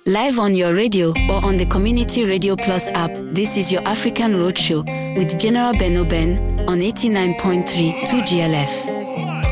Live on your radio or on the Community Radio Plus app, this is your African Roadshow with General Beno Ben on 89.3 2GLF.